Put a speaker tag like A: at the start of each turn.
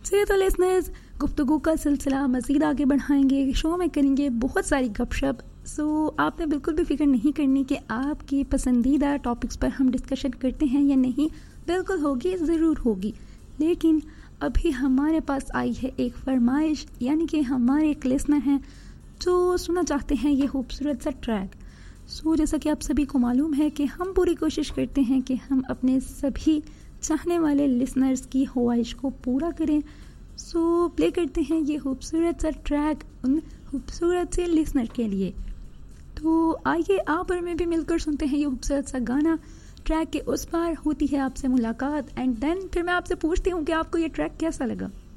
A: चलिए तो लिसनर्स, गुफ्तगू का सिलसिला मज़ीद आगे बढ़ाएंगे, शो में करेंगे बहुत सारी गपशप। सो आपने बिल्कुल भी फिक्र नहीं करनी कि आपकी पसंदीदा टॉपिक्स पर हम डिस्कशन करते हैं या नहीं, बिल्कुल होगी, ज़रूर होगी। लेकिन अभी हमारे पास आई है एक फरमाइश, यानी कि हमारे एक लिसनर हैं जो सुनना चाहते हैं ये खूबसूरत सा ट्रैक। सो जैसा कि आप सभी को मालूम है कि हम पूरी कोशिश करते हैं कि हम अपने सभी चाहने वाले लिसनर्स की ख्वाहिश को पूरा करें। सो प्ले करते हैं ये खूबसूरत सा ट्रैक उन खूबसूरत से लिसनर के लिए। तो आइए आप और मैं भी मिलकर सुनते हैं ये खूबसूरत सा गाना। ट्रैक के उस पार होती है आपसे मुलाकात, एंड देन फिर मैं आपसे पूछती हूँ कि आपको ये ट्रैक कैसा लगा।